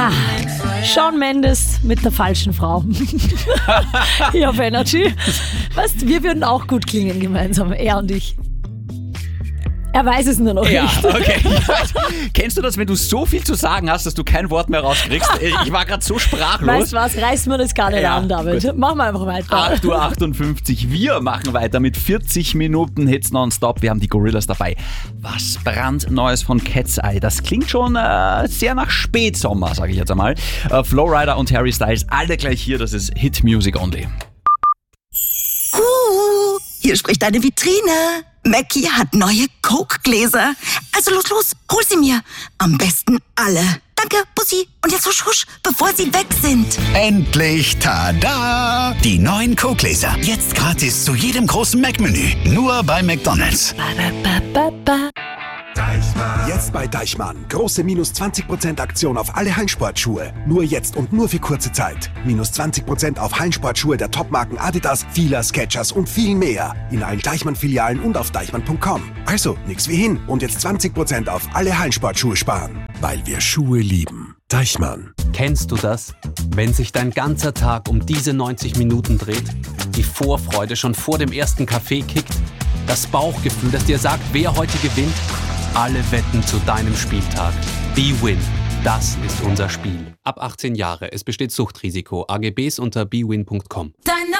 Shawn Mendes mit der falschen Frau. Ich habe Energy. Weißt, wir würden auch gut klingen gemeinsam, er und ich. Er weiß es nur noch Ja, nicht. okay. Kennst du das, wenn du so viel zu sagen hast, dass du kein Wort mehr rauskriegst? Ich war gerade so sprachlos. Weißt du was, reißt mir das gar nicht an, David. Gut. Machen wir einfach weiter. 8.58 Uhr. Wir machen weiter mit 40 Minuten Hits nonstop. Wir haben die Gorillas dabei. Was brandneues von Cat's Eye. Das klingt schon sehr nach Spätsommer, sage ich jetzt einmal. Flowrider und Harry Styles, alle gleich hier. Das ist Hit Music Only. Hier spricht eine Vitrine. Mackie hat neue Coke-Gläser. Also los, hol sie mir. Am besten alle. Danke, Bussi. Und jetzt husch, husch, bevor sie weg sind. Endlich, tada! Die neuen Coke-Gläser. Jetzt gratis zu jedem großen Mac-Menü. Nur bei McDonald's. Jetzt bei Deichmann. Große minus 20% Aktion auf alle Hallensportschuhe. Nur jetzt und nur für kurze Zeit. Minus 20% auf Hallensportschuhe der Topmarken Adidas, Fila, Skechers und viel mehr. In allen Deichmann-Filialen und auf deichmann.com. Also, nix wie hin. Und jetzt 20% auf alle Hallensportschuhe sparen. Weil wir Schuhe lieben. Deichmann. Kennst du das? Wenn sich dein ganzer Tag um diese 90 Minuten dreht, die Vorfreude schon vor dem ersten Kaffee kickt, das Bauchgefühl, das dir sagt, wer heute gewinnt, alle Wetten zu deinem Spieltag. bwin, das ist unser Spiel. Ab 18 Jahre, es besteht Suchtrisiko. AGBs unter bwin.com. Dein